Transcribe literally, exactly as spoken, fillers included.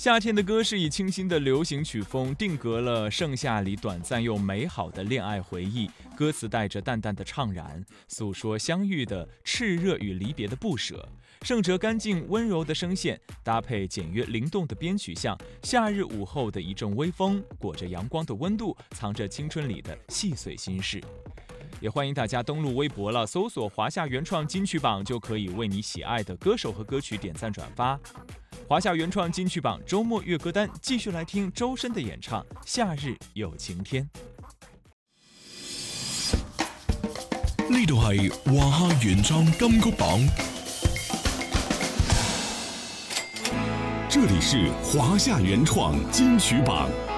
夏天的歌是以清新的流行曲风定格了盛夏里短暂又美好的恋爱回忆，歌词带着淡淡的怅然，诉说相遇的炽热与离别的不舍。盛哲干净温柔的声线搭配简约灵动的编曲，像夏日午后的一阵微风，裹着阳光的温度，藏着青春里的细碎心事。也欢迎大家登录微博了，搜索华夏原创金曲榜，就可以为你喜爱的歌手和歌曲点赞转发。华夏原创金曲榜周末月歌单，继续来听周深的演唱《夏日有晴天》。 呢度係華夏原創金曲榜，這裡是華夏原創金曲榜。